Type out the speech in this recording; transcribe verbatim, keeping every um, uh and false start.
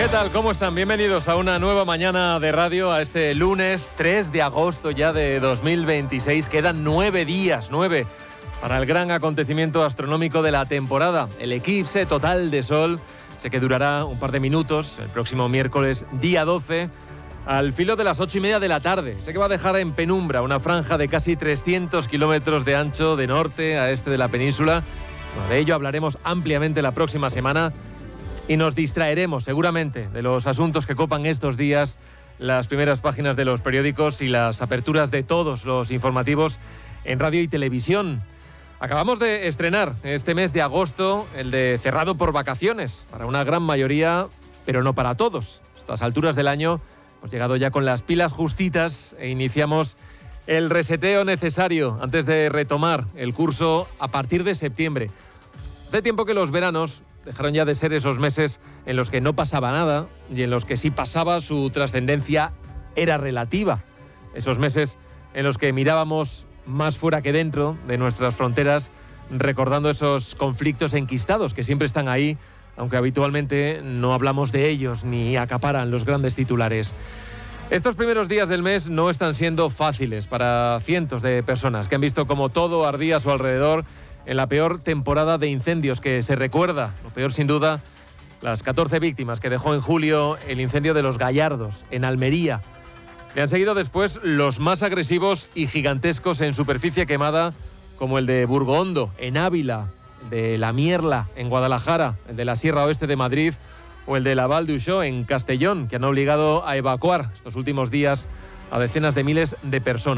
tal? ¿Cómo están? Bienvenidos a una nueva mañana de radio, a este lunes tres de agosto ya de dos mil veintiséis. Quedan nueve días, nueve, para el gran acontecimiento astronómico de la temporada, el eclipse total de Sol. Sé que durará un par de minutos, el próximo miércoles, día doce, al filo de las ocho y media de la tarde. Sé que va a dejar en penumbra una franja de casi trescientos kilómetros de ancho de norte a este de la península. Bueno, de ello hablaremos ampliamente la próxima semana. Y nos distraeremos seguramente de los asuntos que copan estos días las primeras páginas de los periódicos y las aperturas de todos los informativos en radio y televisión. Acabamos de estrenar este mes de agosto el de cerrado por vacaciones, para una gran mayoría, pero no para todos. A estas alturas del año hemos llegado ya con las pilas justitas e iniciamos el reseteo necesario antes de retomar el curso a partir de septiembre. Hace tiempo que los veranos dejaron ya de ser esos meses en los que no pasaba nada y en los que sí pasaba, su trascendencia era relativa. Esos meses en los que mirábamos más fuera que dentro de nuestras fronteras, recordando esos conflictos enquistados que siempre están ahí, aunque habitualmente no hablamos de ellos ni acaparan los grandes titulares. Estos primeros días del mes no están siendo fáciles para cientos de personas que han visto como todo ardía a su alrededor en la peor temporada de incendios que se recuerda. Lo peor, sin duda, las catorce víctimas que dejó en julio el incendio de Los Gallardos, en Almería. Le han seguido después los más agresivos y gigantescos en superficie quemada, como el de Burgohondo, en Ávila, el de La Mierla, en Guadalajara, el de la Sierra Oeste de Madrid o el de la Val d'Uixó, en Castellón, que han obligado a evacuar estos últimos días a decenas de miles de personas.